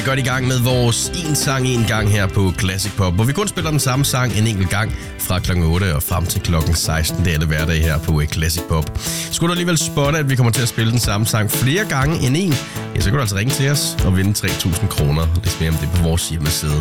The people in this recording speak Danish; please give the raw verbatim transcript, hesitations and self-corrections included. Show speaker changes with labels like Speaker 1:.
Speaker 1: godt i gang med vores en sang en gang her på Classic Pop, hvor vi kun spiller den samme sang en enkelt gang fra klokken otte og frem til klokken seksten. Det er det hverdag her på Classic Pop. Skulle du alligevel spotte, at vi kommer til at spille den samme sang flere gange end en, ja, så kan du altså ringe til os og vinde tre tusind kroner. Det er mere om det på vores hjemmeside.